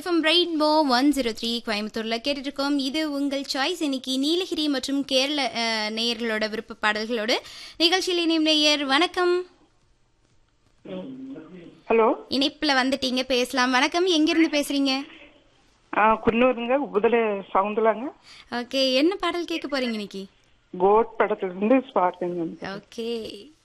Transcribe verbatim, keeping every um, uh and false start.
FM rainbow one zero three கோயம்புத்தூர்ல கேட்டுட்டு இருக்கோம். இது உங்கள் சாய்ஸ். இன்னைக்கு நீலகிரி மற்றும் கேரள நேயர்களோட விருப்ப பாடல்களோடு நிகழ்ச்சியில் இணையும் நேயர் வணக்கம். ஹலோ, இணைப்புல வந்துட்டீங்க, பேசலாம். வணக்கம், எங்க இருந்து பேசுறீங்க? குன்னூருங்க, உபதல சவுந்தலாங்க. ஓகே, என்ன பாடல் கேட்க போறீங்க இன்னைக்கு? கோட் படத்துல இருந்து பாட்டுங்க. ஓகே.